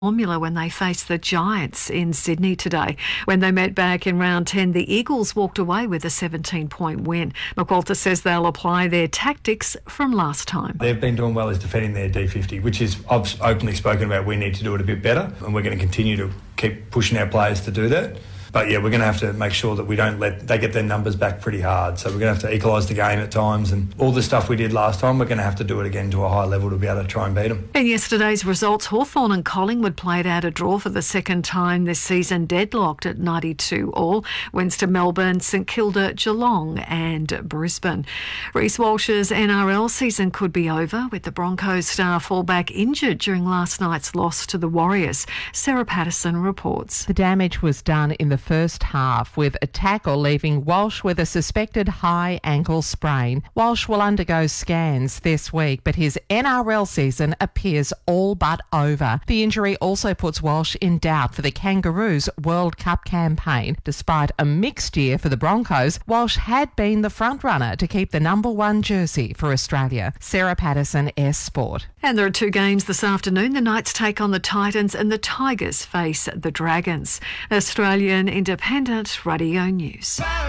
formula when they faced the Giants in Sydney today. When they met back in round 10, the Eagles walked away with a 17-point win. McQualter says they'll apply their tactics from last time. They've been doing well as defending their D50, which is, I've openly spoken about, we need to do it a bit better, and we're going to continue to keep pushing our players to do that. But yeah, we're going to have to make sure that we don't let they get their numbers back pretty hard. So we're going to have to equalise the game at times, and all the stuff we did last time, we're going to have to do it again to a high level to be able to try and beat them. In yesterday's results, Hawthorn and Collingwood played out a draw for the second time this season, deadlocked at 92 all. Wins to Melbourne, St Kilda, Geelong and Brisbane. Reece Walsh's NRL season could be over with the Broncos star fullback injured during last night's loss to the Warriors. Sarah Patterson reports. The damage was done in the first half with a tackle leaving Walsh with a suspected high ankle sprain. Walsh will undergo scans this week, but his NRL season appears all but over. The injury also puts Walsh in doubt for the Kangaroos World Cup campaign. Despite a mixed year for the Broncos, Walsh had been the front-runner to keep the number 1 jersey for Australia. Sarah Patterson, S Sport. And there are 2 games this afternoon. The Knights take on the Titans and the Tigers face the Dragons. Australian Independent Radio News.